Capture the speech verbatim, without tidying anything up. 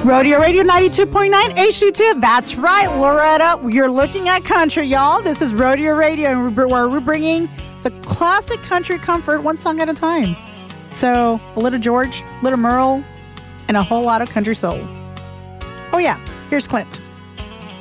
Rodeo Radio ninety-two point nine H D two. That's right, Loretta. You're looking at country, y'all. This is Rodeo Radio, and we're, where we're bringing the classic country comfort one song at a time. So, a little George, little Merle, and a whole lot of country soul. Oh, yeah. Here's Clint.